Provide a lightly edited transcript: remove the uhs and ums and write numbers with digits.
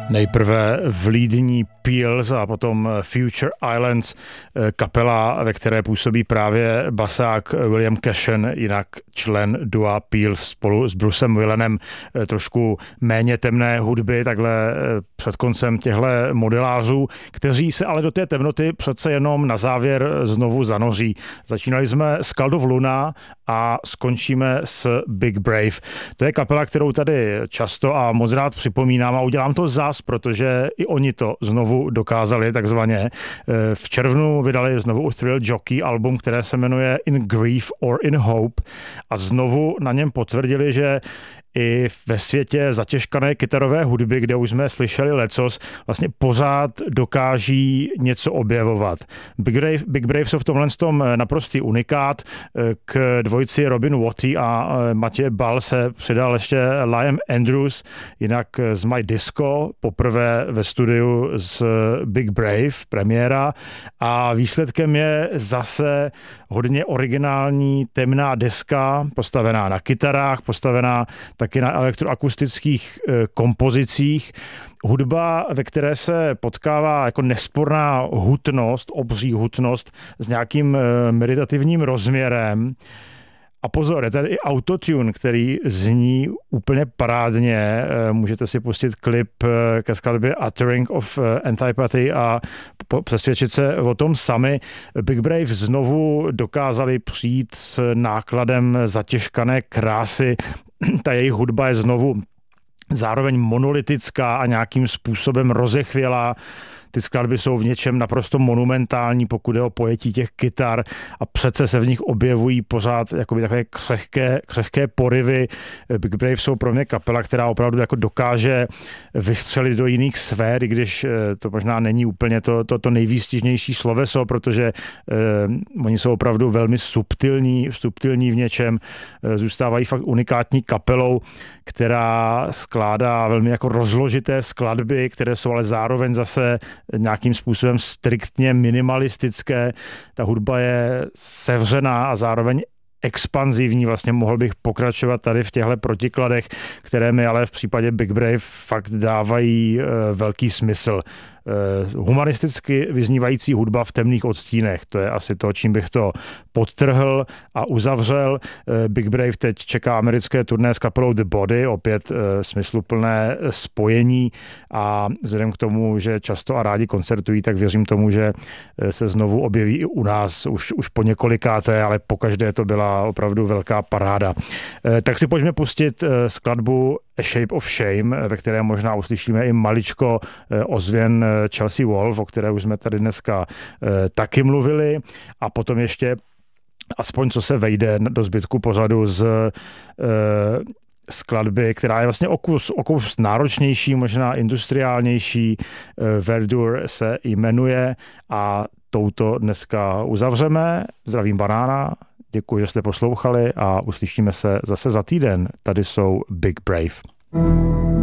Nejprve vlídní Peels a potom Future Islands, kapela, ve které působí právě basák William Cashen, jinak člen dua Peels spolu s Brucem Willanem, trošku méně temné hudby, takhle před koncem těchto modelářů, kteří se ale do té temnoty přece jenom na závěr znovu zanoří. Začínali jsme s Cult of Luna a skončíme s Big Brave. To je kapela, kterou tady často a moc rád připomínám a udělám to zás, protože i oni to znovu dokázali takzvaně. V červnu vydali znovu u Thrill Jockey album, které se jmenuje In Grief or in Hope a znovu na něm potvrdili, že i ve světě zatěžkané kytarové hudby, kde už jsme slyšeli lecos, vlastně pořád dokáží něco objevovat. Big Brave jsou v tomhle tom naprostý unikát. K dvojici Robin Watty a Matěj Bal se přidal ještě Liam Andrews, jinak z My Disco, poprvé ve studiu z Big Brave, premiéra, a výsledkem je zase hodně originální temná deska, postavená na kytarách, postavená taky na elektroakustických kompozicích. Hudba, ve které se potkává jako nesporná hutnost, obří hutnost s nějakým meditativním rozměrem. A pozor, je tady i autotune, který zní úplně parádně. Můžete si pustit klip ke skladbě Uttering of Antipathy a přesvědčit se o tom sami. Big Brave znovu dokázali přijít s nákladem zatěžkané krásy. Ta jejich hudba je znovu zároveň monolitická a nějakým způsobem rozechvělá. Ty skladby jsou v něčem naprosto monumentální, pokud je o pojetí těch kytar, a přece se v nich objevují pořád jakoby takové křehké porivy. Big Brave jsou pro mě kapela, která opravdu jako dokáže vystřelit do jiných sfér, i když to možná není úplně to nejvýstižnější sloveso, protože oni jsou opravdu velmi subtilní v něčem, zůstávají fakt unikátní kapelou, která skládá velmi jako rozložité skladby, které jsou ale zároveň zase nějakým způsobem striktně minimalistické. Ta hudba je sevřená a zároveň expanzivní, vlastně mohl bych pokračovat tady v těchto protikladech, které mi ale v případě Big Brave fakt dávají velký smysl. Humanisticky vyznívající hudba v temných odstínech, to je asi to, čím bych to podtrhl a uzavřel. Big Brave teď čeká americké turné s kapelou The Body, opět smysluplné spojení, a vzhledem k tomu, že často a rádi koncertují, tak věřím tomu, že se znovu objeví i u nás už po několikáté, ale pokaždé to byla opravdu velká paráda. Tak si pojďme pustit skladbu A Shape of Shame, ve které možná uslyšíme i maličko ozvěn Chelsea Wolfe, o které už jsme tady dneska taky mluvili, a potom ještě aspoň co se vejde do zbytku pořadu z skladby, která je vlastně o kus náročnější, možná industriálnější. Verdure se jmenuje a touto dneska uzavřeme. Zdravím Banána, děkuji, že jste poslouchali a uslyšíme se zase za týden. Tady jsou Big Brave.